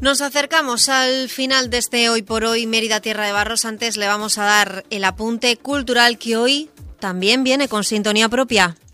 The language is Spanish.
Nos acercamos al final de este Hoy por Hoy Mérida Tierra de Barros. Antes le vamos a dar el apunte cultural que hoy también viene con sintonía propia.